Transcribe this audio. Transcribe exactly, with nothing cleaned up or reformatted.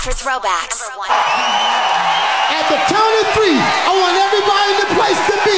for throwbacks. At the count of three, I want everybody in the place to be